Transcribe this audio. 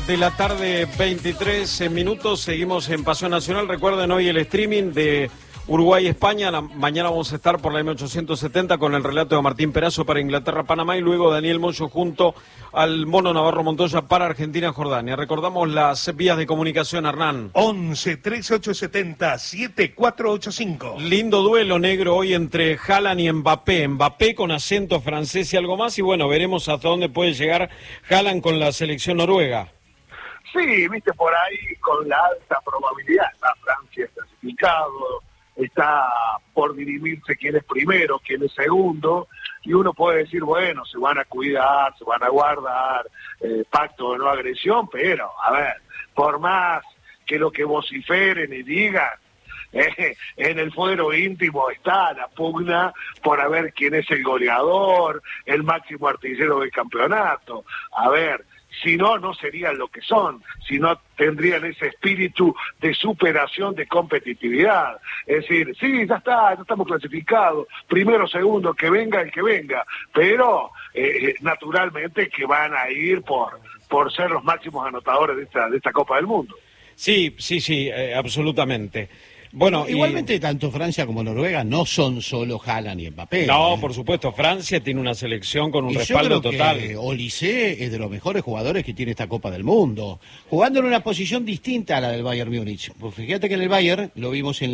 de la tarde, 23 minutos. Seguimos en Pasión Nacional. Recuerden hoy el streaming de Uruguay-España. Mañana vamos a estar por la M870 con el relato de Martín Perazo para Inglaterra-Panamá y luego Daniel Moyo junto al Mono Navarro Montoya para Argentina-Jordania. Recordamos las vías de comunicación, Hernán. 11-3870-7485. Lindo duelo negro hoy entre Haaland y Mbappé. Mbappé con acento francés y algo más. Y bueno, veremos hasta dónde puede llegar Haaland con la selección noruega. Sí, viste, por ahí con la alta probabilidad. Está Francia clasificado, está por dirimirse quién es primero, quién es segundo, y uno puede decir, bueno, se van a cuidar, se van a guardar, pacto de no agresión, pero, a ver, por más que lo que vociferen y digan, en el fuero íntimo está la pugna por a ver quién es el goleador, el máximo artillero del campeonato. A ver, si no, no serían lo que son, si no tendrían ese espíritu de superación, de competitividad. Es decir, sí, ya está, ya estamos clasificados, primero, segundo, que venga el que venga, pero naturalmente que van a ir por ser los máximos anotadores de esta Copa del Mundo. Sí, absolutamente. Bueno, igualmente tanto Francia como Noruega no son solo Haaland y Mbappé. No, por supuesto, Francia tiene una selección con un respaldo total. Que Olise es de los mejores jugadores que tiene esta Copa del Mundo, jugando en una posición distinta a la del Bayern Múnich. Pues fíjate que en el Bayern lo vimos en